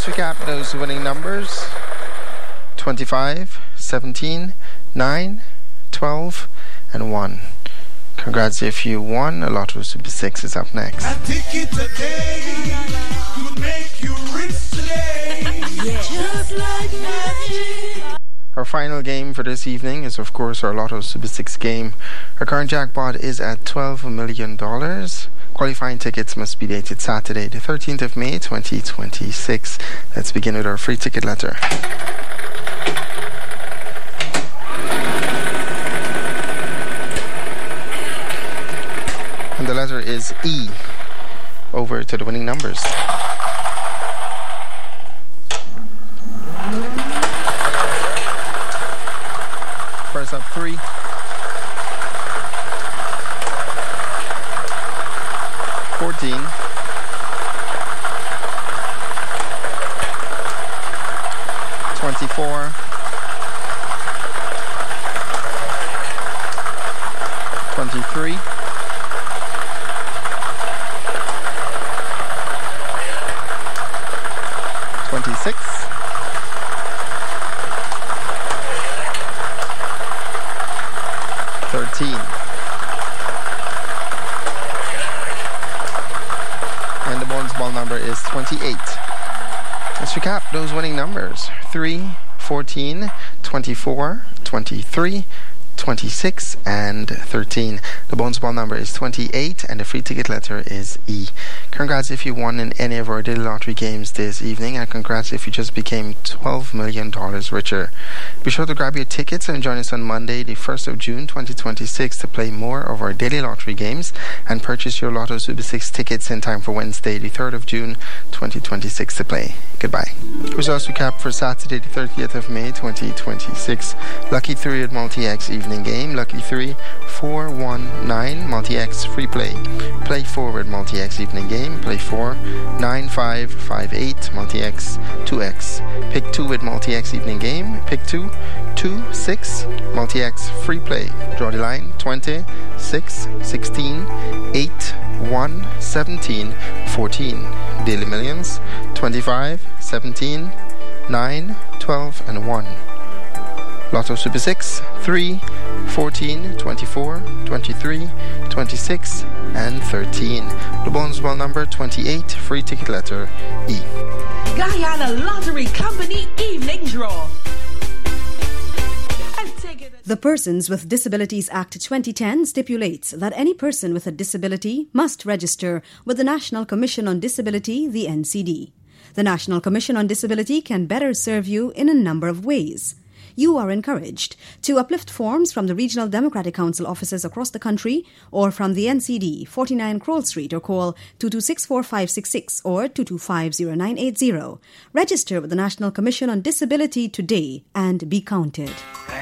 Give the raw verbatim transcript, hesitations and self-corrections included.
recap those winning numbers: twenty-five, seventeen, nine, twelve, and one. Congrats if you won. A Lotto Super six is up next. I think it today could make you rich today. Yeah. Just like magic. Our final game for this evening is, of course, our Lotto Super six game. Our current jackpot is at twelve million dollars. Qualifying tickets must be dated Saturday, the thirteenth of May, twenty twenty-six. Let's begin with our free ticket letter. And the letter is E. Over to the winning numbers. First up, three. Fourteen. Twenty-four. Twenty-three. Twenty-six. Thirteen. And the bonus ball number is twenty-eight. Let's recap those winning numbers: three, fourteen, twenty-four, twenty-three, twenty-six, and thirteen. The bonus ball number is twenty-eight, and the free ticket letter is E. Congrats if you won in any of our daily lottery games this evening, and congrats if you just became twelve million dollars richer. Be sure to grab your tickets and join us on Monday, the first of June, twenty twenty-six, to play more of our daily lottery games and purchase your Lotto Super six tickets in time for Wednesday, the third of June, twenty twenty-six to play. Goodbye. Results recap for Saturday, the thirtieth of May, twenty twenty-six. Lucky three at Multi-X evening game. Lucky three, four, one, nine, Multi-X free play. Play four at Multi-X evening game. Play four, nine, five, five, eight, Multi-X two X. Pick two with Multi-X evening game. Pick two, two, six, Multi-X free play. Draw the line, twenty, six, sixteen, eight, one, seventeen, fourteen. Daily Millions, twenty-five, seventeen, nine, twelve, and one. Lotto Super six, three, fourteen, twenty-four, twenty-three, twenty-six, and thirteen. The bonus ball number twenty-eight, free ticket letter E. Guyana Lottery Company Evening Draw. The Persons with Disabilities Act twenty ten stipulates that any person with a disability must register with the National Commission on Disability, the N C D. The National Commission on Disability can better serve you in a number of ways. You are encouraged to uplift forms from the Regional Democratic Council offices across the country or from the N C D, forty-nine Kroll Street, or call two two six, four five six six or two two five, zero nine eight zero. Register with the National Commission on Disability today and be counted.